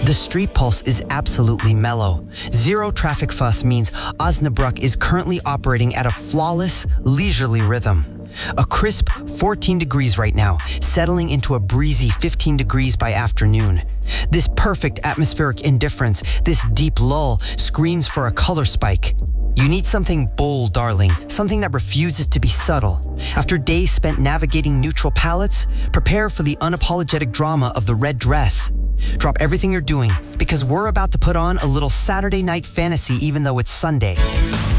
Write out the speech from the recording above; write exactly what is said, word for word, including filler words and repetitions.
The street pulse is absolutely mellow. Zero traffic fuss means Osnabrück is currently operating at a flawless, leisurely rhythm. A crisp fourteen degrees right now, settling into a breezy fifteen degrees by afternoon. This perfect atmospheric indifference, this deep lull, screams for a color spike. You need something bold, darling, something that refuses to be subtle. After days spent navigating neutral palettes, prepare for the unapologetic drama of the red dress. Drop everything you're doing, because we're about to put on a little Saturday night fantasy even though it's Sunday.